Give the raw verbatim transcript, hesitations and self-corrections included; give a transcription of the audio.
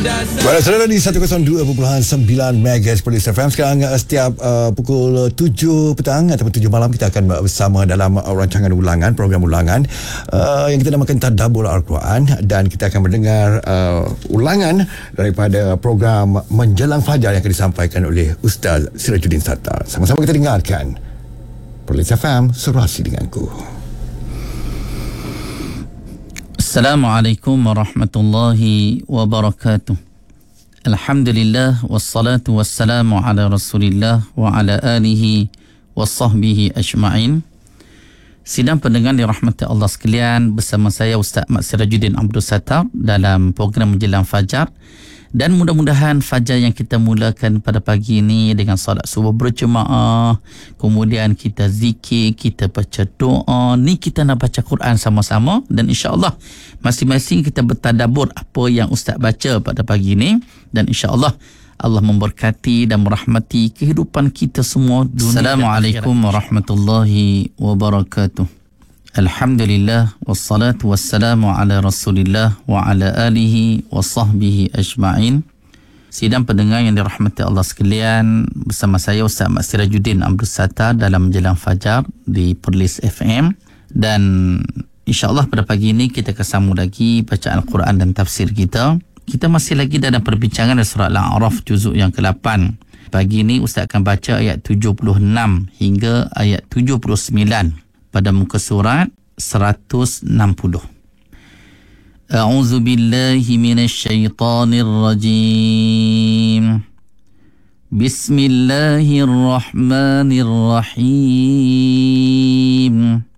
Baiklah, saudara di seratus dua perpuluhan sembilan Megahertz Police F M. Sekarang uh, setiap uh, pukul tujuh petang ataupun tujuh malam kita akan bersama dalam uh, rancangan ulangan, program ulangan uh, yang kita namakan Tadabbur Al-Quran, dan kita akan mendengar uh, ulangan daripada program Menjelang Fajar yang akan disampaikan oleh Ustaz Sirajuddin Sattar. Sama-sama kita dengarkan. Police F M, serasi denganku. Assalamualaikum warahmatullahi wabarakatuh. Alhamdulillah wassalatu wassalamu ala Rasulillah wa ala alihi wa sahbihi ajma'in. Sidang pendengar dirahmati Allah sekalian, bersama saya Ustaz Mat Sirajuddin Abdul Sattar dalam program Menjelang Fajar. Dan mudah-mudahan fajar yang kita mulakan pada pagi ini dengan solat subuh berjemaah, kemudian kita zikir, kita baca doa, ni kita nak baca Quran sama-sama, dan insya-Allah masing-masing kita bertadabbur apa yang Ustaz baca pada pagi ini, dan insya-Allah Allah memberkati dan merahmati kehidupan kita semua dunia. Assalamualaikum warahmatullahi wabarakatuh. Alhamdulillah wassalatu wassalamu ala Rasulillah wa ala alihi wa sahbihi ajma'in. Sidang pendengar yang dirahmati Allah sekalian, bersama saya Ustaz Mat Sirajuddin Abdul Sattar dalam Menjelang Fajar di Perlis F M, dan insya-Allah pada pagi ini kita akan sambung lagi bacaan Al-Quran dan tafsir kita. Kita masih lagi dalam perbincangan dari surah Al-A'raf juzuk yang ke lapan. Pagi ini Ustaz akan baca ayat tujuh puluh enam hingga ayat tujuh puluh sembilan pada muka surat seratus enam puluh. A'udzu billahi minasy syaithanir rajim. Bismillahirrahmanirrahim.